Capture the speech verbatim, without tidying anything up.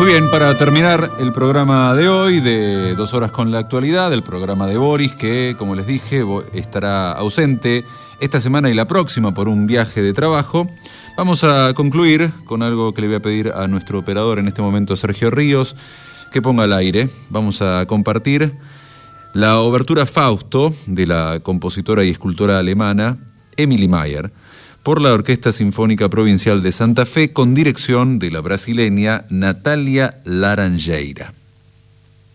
Muy bien, para terminar el programa de hoy, de Dos Horas con la Actualidad, el programa de Boris, que, como les dije, estará ausente esta semana y la próxima por un viaje de trabajo, vamos a concluir con algo que le voy a pedir a nuestro operador en este momento, Sergio Ríos, que ponga al aire. Vamos a compartir la obertura Fausto de la compositora y escultora alemana Emilie Mayer, por la Orquesta Sinfónica Provincial de Santa Fe, con dirección de la brasileña Natalia Laranjeira.